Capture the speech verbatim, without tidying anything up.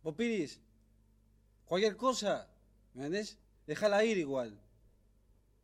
vos Piris, cualquier cosa, ¿me entendés? Dejala ir igual.